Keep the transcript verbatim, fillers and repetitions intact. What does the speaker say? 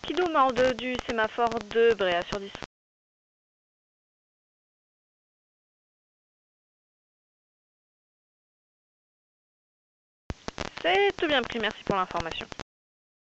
Kido Marde du sémaphore de Bréa sur dix. C'est tout bien pris, merci pour l'information.